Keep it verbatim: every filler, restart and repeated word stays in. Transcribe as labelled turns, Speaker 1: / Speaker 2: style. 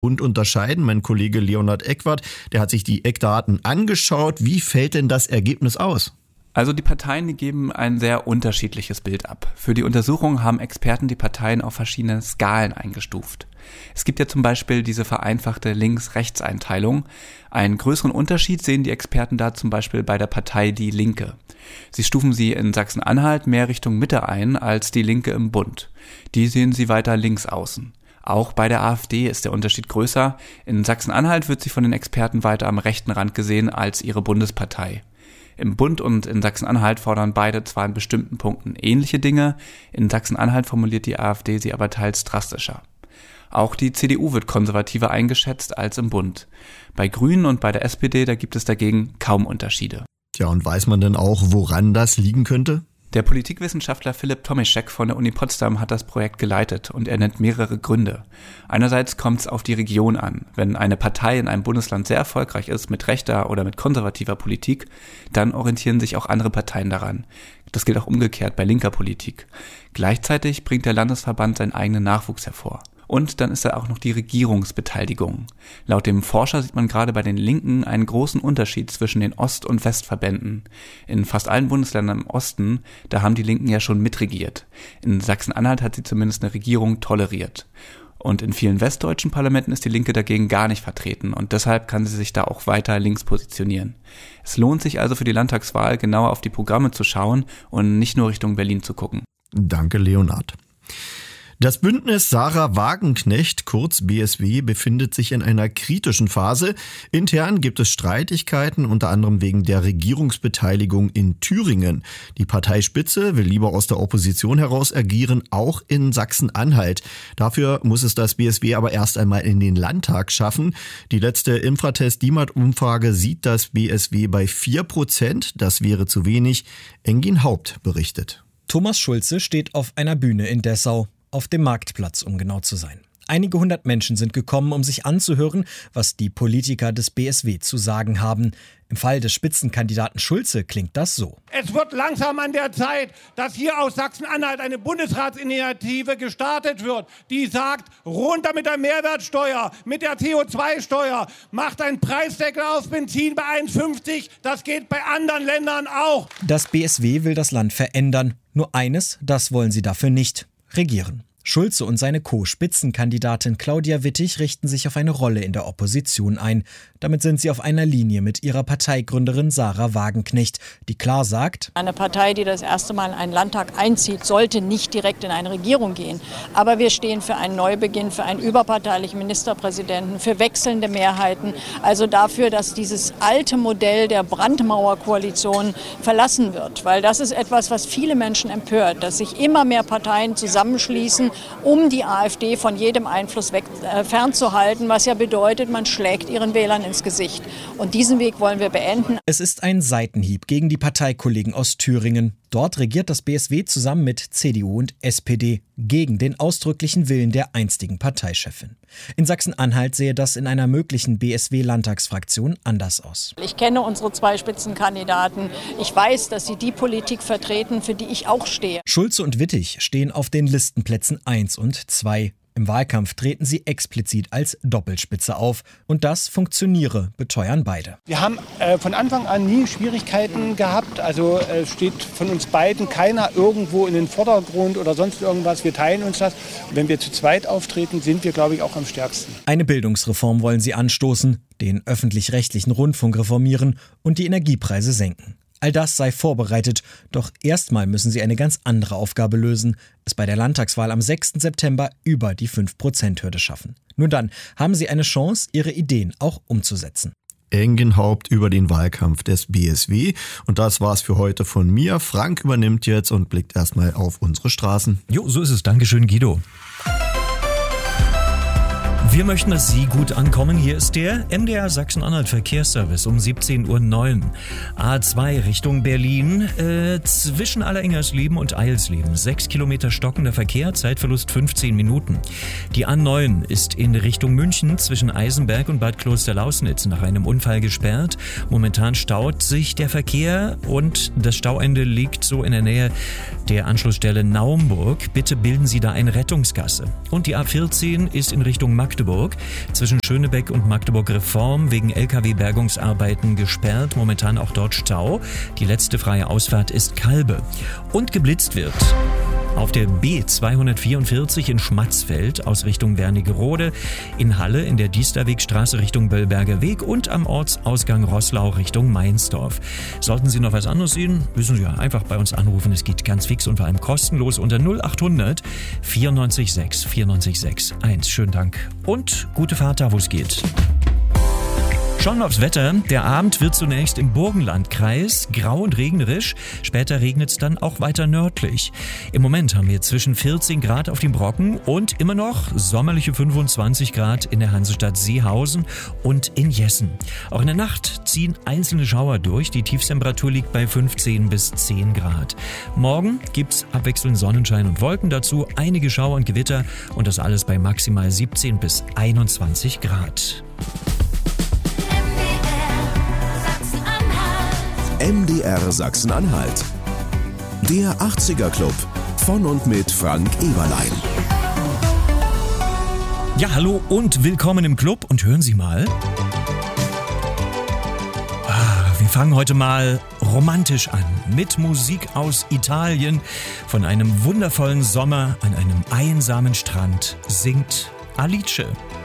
Speaker 1: und unterscheiden. Mein Kollege Leonhard Eckwart, der hat sich die Eckdaten angeschaut. Wie fällt denn das Ergebnis aus?
Speaker 2: Also die Parteien, die geben ein sehr unterschiedliches Bild ab. Für die Untersuchung haben Experten die Parteien auf verschiedene Skalen eingestuft. Es gibt ja zum Beispiel diese vereinfachte Links-Rechts-Einteilung. Einen größeren Unterschied sehen die Experten da zum Beispiel bei der Partei Die Linke. Sie stufen sie in Sachsen-Anhalt mehr Richtung Mitte ein als die Linke im Bund. Die sehen sie weiter links außen. Auch bei der AfD ist der Unterschied größer. In Sachsen-Anhalt wird sie von den Experten weiter am rechten Rand gesehen als ihre Bundespartei. Im Bund und in Sachsen-Anhalt fordern beide zwar in bestimmten Punkten ähnliche Dinge, in Sachsen-Anhalt formuliert die AfD sie aber teils drastischer. Auch die C D U wird konservativer eingeschätzt als im Bund. Bei Grünen und bei der S P D, da gibt es dagegen kaum Unterschiede.
Speaker 1: Ja, und weiß man denn auch, woran das liegen könnte?
Speaker 2: Der Politikwissenschaftler Philipp Tomischek von der Uni Potsdam hat das Projekt geleitet und er nennt mehrere Gründe. Einerseits kommt es auf die Region an. Wenn eine Partei in einem Bundesland sehr erfolgreich ist mit rechter oder mit konservativer Politik, dann orientieren sich auch andere Parteien daran. Das gilt auch umgekehrt bei linker Politik. Gleichzeitig bringt der Landesverband seinen eigenen Nachwuchs hervor. Und dann ist da auch noch die Regierungsbeteiligung. Laut dem Forscher sieht man gerade bei den Linken einen großen Unterschied zwischen den Ost- und Westverbänden. In fast allen Bundesländern im Osten, da haben die Linken ja schon mitregiert. In Sachsen-Anhalt hat sie zumindest eine Regierung toleriert. Und in vielen westdeutschen Parlamenten ist die Linke dagegen gar nicht vertreten und deshalb kann sie sich da auch weiter links positionieren. Es lohnt sich also für die Landtagswahl genauer auf die Programme zu schauen und nicht nur Richtung Berlin zu gucken.
Speaker 1: Danke, Leonhard. Das Bündnis Sarah Wagenknecht, kurz B S W, befindet sich in einer kritischen Phase. Intern gibt es Streitigkeiten, unter anderem wegen der Regierungsbeteiligung in Thüringen. Die Parteispitze will lieber aus der Opposition heraus agieren, auch in Sachsen-Anhalt. Dafür muss es das B S W aber erst einmal in den Landtag schaffen. Die letzte Infratest-D I M A T-Umfrage sieht das B S W bei vier Prozent. Das wäre zu wenig. Engin Haupt berichtet.
Speaker 3: Thomas Schulze steht auf einer Bühne in Dessau. Auf dem Marktplatz, um genau zu sein. Einige hundert Menschen sind gekommen, um sich anzuhören, was die Politiker des B S W zu sagen haben. Im Fall des Spitzenkandidaten Schulze klingt das so.
Speaker 4: Es wird langsam an der Zeit, dass hier aus Sachsen-Anhalt eine Bundesratsinitiative gestartet wird, die sagt, runter mit der Mehrwertsteuer, mit der C O zwei Steuer, macht einen Preisdeckel auf Benzin bei eins fünfzig, das geht bei anderen Ländern auch.
Speaker 3: Das B S W will das Land verändern. Nur eines, das wollen sie dafür nicht: regieren. Schulze und seine Co-Spitzenkandidatin Claudia Wittig richten sich auf eine Rolle in der Opposition ein. Damit sind sie auf einer Linie mit ihrer Parteigründerin Sarah Wagenknecht, die klar sagt:
Speaker 5: Eine Partei, die das erste Mal in einen Landtag einzieht, sollte nicht direkt in eine Regierung gehen. Aber wir stehen für einen Neubeginn, für einen überparteilichen Ministerpräsidenten, für wechselnde Mehrheiten. Also dafür, dass dieses alte Modell der Brandmauerkoalition verlassen wird. Weil das ist etwas, was viele Menschen empört, dass sich immer mehr Parteien zusammenschließen, um die AfD von jedem Einfluss weg, äh, fernzuhalten, was ja bedeutet, man schlägt ihren Wählern ins Gesicht. Und diesen Weg wollen wir beenden.
Speaker 3: Es ist ein Seitenhieb gegen die Parteikollegen aus Thüringen. Dort regiert das B S W zusammen mit C D U und S P D gegen den ausdrücklichen Willen der einstigen Parteichefin. In Sachsen-Anhalt sehe das in einer möglichen B S W-Landtagsfraktion anders aus.
Speaker 5: Ich kenne unsere zwei Spitzenkandidaten. Ich weiß, dass sie die Politik vertreten, für die ich auch stehe.
Speaker 3: Schulze und Wittig stehen auf den Listenplätzen eins und zwei. Im Wahlkampf treten sie explizit als Doppelspitze auf. Und das funktioniere, beteuern beide.
Speaker 4: Wir haben äh, von Anfang an nie Schwierigkeiten gehabt. Also äh, steht von uns beiden keiner irgendwo in den Vordergrund oder sonst irgendwas. Wir teilen uns das. Und wenn wir zu zweit auftreten, sind wir, glaube ich, auch am stärksten.
Speaker 3: Eine Bildungsreform wollen sie anstoßen, den öffentlich-rechtlichen Rundfunk reformieren und die Energiepreise senken. All das sei vorbereitet, doch erstmal müssen sie eine ganz andere Aufgabe lösen: es bei der Landtagswahl am sechsten September über die fünf Prozent Hürde schaffen. Nur dann haben sie eine Chance, ihre Ideen auch umzusetzen.
Speaker 1: Engin Haupt über den Wahlkampf des B S W. Und das war's für heute von mir. Frank übernimmt jetzt und blickt erstmal auf unsere Straßen.
Speaker 6: Jo, so ist es. Dankeschön, Guido. Wir möchten, dass Sie gut ankommen. Hier ist der M D R Sachsen-Anhalt Verkehrsservice um siebzehn Uhr neun. A zwei Richtung Berlin, äh, zwischen Alleringers-Leben und Eilsleben. Sechs Kilometer stockender Verkehr, Zeitverlust fünfzehn Minuten. Die A neun ist in Richtung München zwischen Eisenberg und Bad Klosterlausnitz nach einem Unfall gesperrt. Momentan staut sich der Verkehr und das Stauende liegt so in der Nähe der Anschlussstelle Naumburg. Bitte bilden Sie da eine Rettungsgasse. Und die A vierzehn ist in Richtung Magdeburg Magdeburg. Zwischen Schönebeck und Magdeburg-Reform wegen L K W-Bergungsarbeiten gesperrt. Momentan auch dort Stau. Die letzte freie Ausfahrt ist Kalbe. Und geblitzt wird auf der B zweihundertvierundvierzig in Schmatzfeld aus Richtung Wernigerode, in Halle in der Diesterwegstraße Richtung Böllberger Weg und am Ortsausgang Roßlau Richtung Meinsdorf. Sollten Sie noch was anderes sehen, müssen Sie ja einfach bei uns anrufen. Es geht ganz fix und vor allem kostenlos unter null achthundert vierundneunzig sechs vierundneunzig sechs eins. Schönen Dank und gute Fahrt da, wo es geht. Schauen wir aufs Wetter. Der Abend wird zunächst im Burgenlandkreis grau und regnerisch. Später regnet es dann auch weiter nördlich. Im Moment haben wir zwischen vierzehn Grad auf dem Brocken und immer noch sommerliche fünfundzwanzig Grad in der Hansestadt Seehausen und in Jessen. Auch in der Nacht ziehen einzelne Schauer durch. Die Tiefstemperatur liegt bei fünfzehn bis zehn Grad. Morgen gibt's abwechselnd Sonnenschein und Wolken, dazu einige Schauer und Gewitter und das alles bei maximal siebzehn bis einundzwanzig Grad.
Speaker 7: M D R Sachsen-Anhalt. Der achtziger Club von und mit Frank Eberlein.
Speaker 6: Ja, hallo und willkommen im Club und hören Sie mal. Wir fangen heute mal romantisch an mit Musik aus Italien. Von einem wundervollen Sommer an einem einsamen Strand singt Alice.